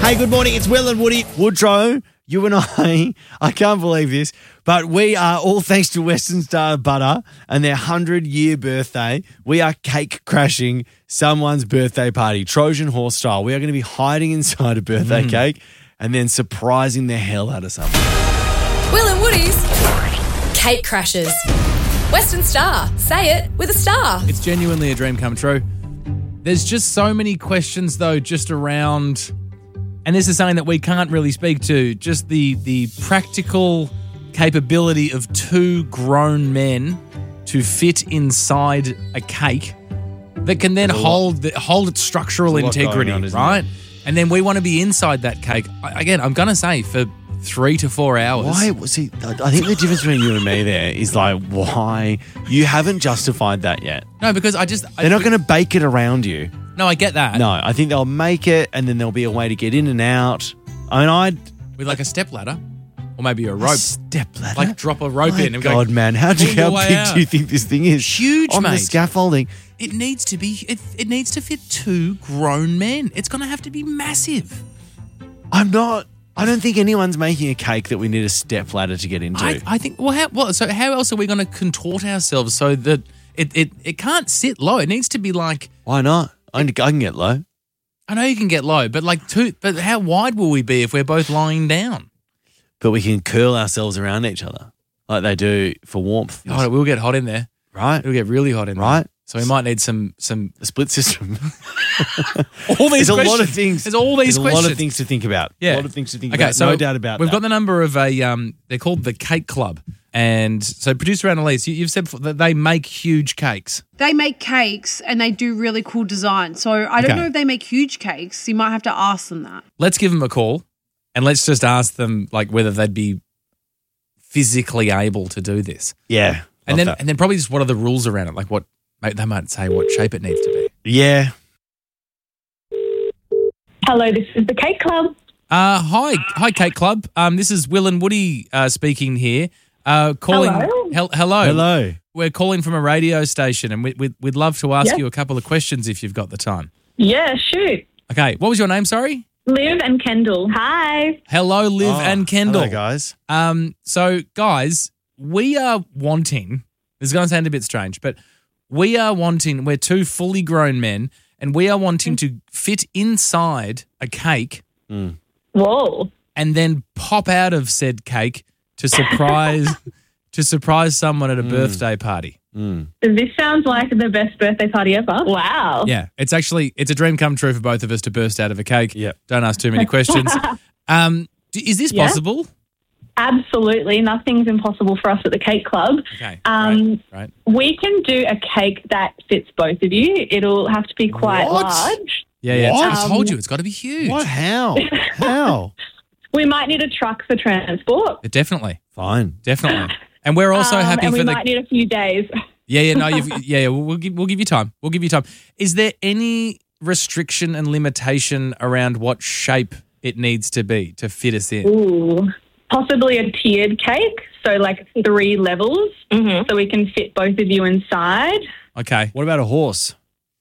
Hey, good morning. It's Will and Woody. Woodrow, you and I can't believe this, but we are, all thanks to Western Star Butter and their 100-year birthday, we are cake crashing someone's birthday party, Trojan horse style. We are going to be hiding inside a birthday cake and then surprising the hell out of someone. Will and Woody's Cake Crashers. Western Star. Say it with a star. It's genuinely a dream come true. There's just so many questions, though, just around, and this is something that we can't really speak to, just the practical capability of two grown men to fit inside a cake that can then hold its structural integrity, right? And then we want to be inside that cake. Again, I'm going to say for 3 to 4 hours. Why? See, I think the difference between you and me there is like why you haven't justified that yet. No, because they're not going to bake it around you. No, I get that. No, I think they'll make it and then there'll be a way to get in and out. I mean, with like a step ladder or maybe a rope. Step ladder? Like drop a rope in. And God, man, how big do you think this thing is? Huge, on mate. The scaffolding. It needs to be. It needs to fit two grown men. It's going to have to be massive. I don't think anyone's making a cake that we need a step ladder to get into. I think. So how else are we going to contort ourselves so that it can't sit low? It needs to be like. Why not? I can get low. I know you can get low, but But how wide will we be if we're both lying down? But we can curl ourselves around each other like they do for warmth. Oh, we'll get hot in there, right? It'll get really hot in there, right? So we might need some a split system. All these There's questions. A lot of things. There's all these questions. A lot of things to think about. Yeah. A lot of things to think about. So no doubt about we've that. got the number of they're called the Cake Club. And so producer Annalise, you've said that they make huge cakes. They make cakes and they do really cool designs. So I don't know if they make huge cakes. You might have to ask them that. Let's give them a call and let's just ask them like whether they'd be physically able to do this. Yeah. And then probably just what are the rules around it? Like what they might say what shape it needs to be. Yeah. Hello, this is the Cake Club. Hi Cake Club. This is Will and Woody speaking here. Calling. Hello. We're calling from a radio station, and we'd love to ask you a couple of questions if you've got the time. Yeah, shoot. Okay, what was your name? Sorry. Liv and Kendall. Hi. Hello, Liv and Kendall. Hello, guys. So guys, we are wanting. This is going to sound a bit strange, but we're two fully grown men, and we are wanting to fit inside a cake. Whoa. And then pop out of said cake to surprise someone at a birthday party. This sounds like the best birthday party ever. Wow. Yeah, it's a dream come true for both of us to burst out of a cake. Yeah. Don't ask too many questions. Is this possible? Absolutely. Nothing's impossible for us at the Cake Club. Okay. Right. We can do a cake that fits both of you. It'll have to be quite large. Yeah. I told you it's got to be huge. What? How? How? We might need a truck for transport. Definitely. Fine. Definitely. And we're also happy and for we might need a few days. We'll give you time. We'll give you time. Is there any restriction and limitation around what shape it needs to be to fit us in? Ooh. Possibly a tiered cake, so like 3 levels, so we can fit both of you inside. Okay. What about a horse?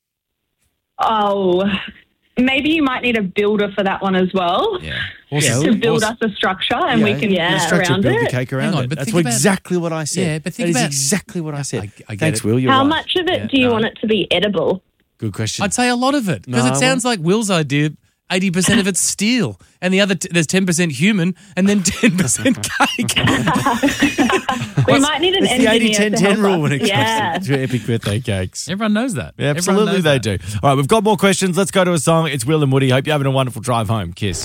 Oh, maybe you might need a builder for that one as well. Yeah. To build us a structure and we can around build it. the cake around it. But That's think about- exactly what I said. Yeah, but think that about- is exactly what I said. I get Thanks, it. Will. You're How right. much of it do you want it to be edible? Good question. I'd say a lot of it because it sounds like Will's idea. 80% of it's steel, and the other there's 10% human, and then 10% cake. We might need an It's the engineer 80-10-10 to help rule us. when it comes to epic birthday cakes. Everyone knows that. Yeah, absolutely they do. All right, we've got more questions. Let's go to a song. It's Will and Woody. Hope you're having a wonderful drive home. Kiss.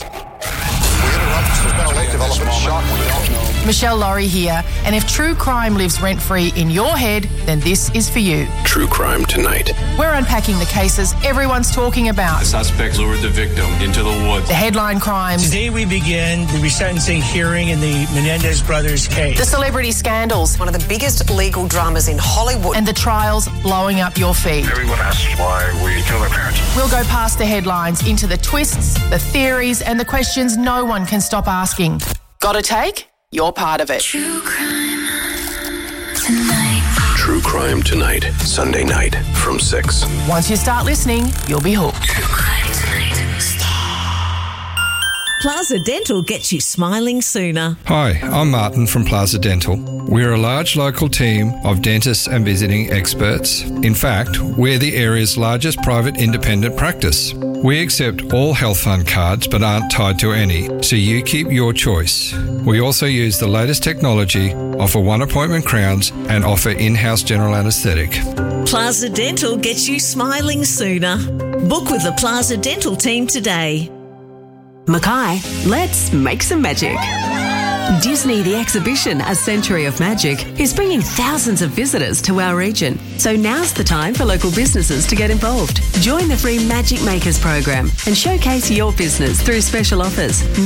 Michelle Laurie here, and if true crime lives rent-free in your head, then this is for you. True Crime Tonight. We're unpacking the cases everyone's talking about. The suspect lured the victim into the woods. The headline crimes. Today we begin the resentencing hearing in the Menendez brothers case. The celebrity scandals. One of the biggest legal dramas in Hollywood. And the trials blowing up your feed. Everyone asks why we kill their parents. We'll go past the headlines into the twists, the theories, and the questions no one can stop asking. Got a take? You're part of it. True Crime Tonight. True Crime Tonight, Sunday night from 6. Once you start listening, you'll be hooked. True Crime Tonight. Plaza Dental gets you smiling sooner. Hi, I'm Martin from Plaza Dental. We're a large local team of dentists and visiting experts. In fact, we're the area's largest private independent practice. We accept all health fund cards but aren't tied to any, so you keep your choice. We also use the latest technology, offer one-appointment crowns and offer in-house general anaesthetic. Plaza Dental gets you smiling sooner. Book with the Plaza Dental team today. Mackay, let's make some magic. Disney The Exhibition, A Century of Magic, is bringing thousands of visitors to our region. So now's the time for local businesses to get involved. Join the free Magic Makers program and showcase your business through special offers.